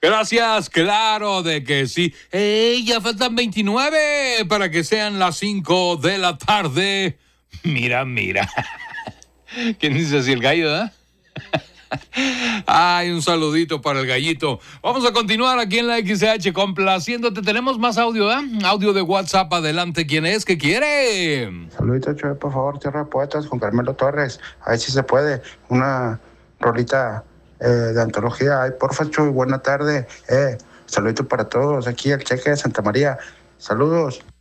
Gracias, claro de que sí. Ya faltan 29 para que sean las 5 de la tarde. Mira. ¿Quién dice así el gallo, eh? Ay, un saludito para el gallito. Vamos a continuar aquí en la XH complaciéndote. Tenemos más audio, ¿eh? Audio de WhatsApp. Adelante. ¿Quién es? ¿Qué quiere? Saludito, Choy, por favor, Tierra de Poetas con Carmelo Torres. A ver si se puede. Una rolita de antología. Ay, porfa, Choy, buena tarde. Saludito para todos. Aquí el Cheque de Santa María. Saludos.